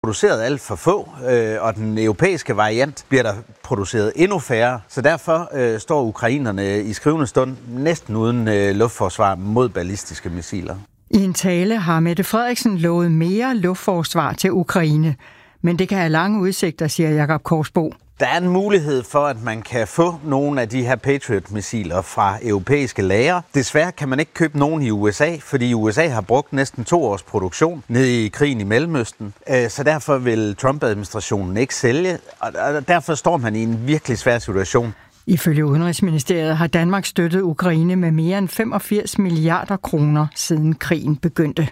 produceret alt for få, og den europæiske variant bliver der produceret endnu færre. Så derfor står ukrainerne i skrivende stund næsten uden luftforsvar mod ballistiske missiler. I en tale har Mette Frederiksen lovet mere luftforsvar til Ukraine, men det kan have lange udsigter, siger Jakob Korsbo. Der er en mulighed for, at man kan få nogle af de her Patriot-missiler fra europæiske lagre. Desværre kan man ikke købe nogen i USA, fordi USA har brugt næsten 2 års produktion nede i krigen i Mellemøsten. Så derfor vil Trump-administrationen ikke sælge, og derfor står man i en virkelig svær situation. Ifølge Udenrigsministeriet har Danmark støttet Ukraine med mere end 85 milliarder kroner siden krigen begyndte.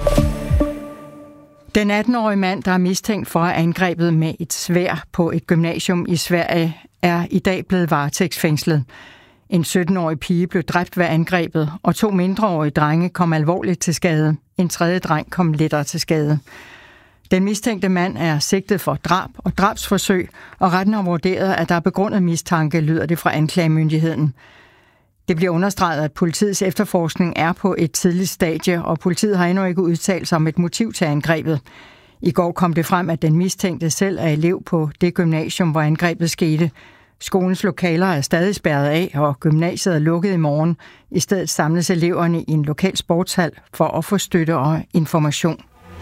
Den 18-årige mand, der er mistænkt for at have angrebet med et sværd på et gymnasium i Sverige, er i dag blevet varetægtsfængslet. En 17-årig pige blev dræbt ved angrebet, og 2 mindreårige drenge kom alvorligt til skade. En tredje dreng kom lettere til skade. Den mistænkte mand er sigtet for drab og drabsforsøg, og retten har vurderet, at der er begrundet mistanke, lyder det fra anklagemyndigheden. Det bliver understreget, at politiets efterforskning er på et tidligt stadie, og politiet har endnu ikke udtalt sig om et motiv til angrebet. I går kom det frem, at den mistænkte selv er elev på det gymnasium, hvor angrebet skete. Skolens lokaler er stadig spærret af, og gymnasiet er lukket i morgen. I stedet samles eleverne i en lokal sportshal for at få støtte og information.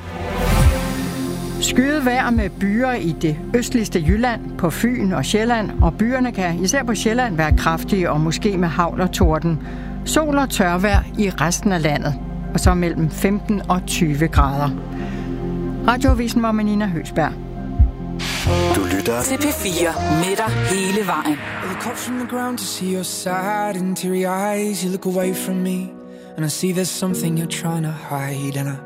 Skyet vejr med byer i det østligste Jylland, på Fyn og Sjælland, og byerne kan især på Sjælland være kraftige og måske med hagl og torden. Sol og tørvejr i resten af landet, og så mellem 15 og 20 grader. Radioavisen var med Nina Høgsberg. Du lytter til P4 med dig hele vejen. The cops from the ground to see your sad and teary eyes. You look away from me and I see there's something you're trying to hide. And I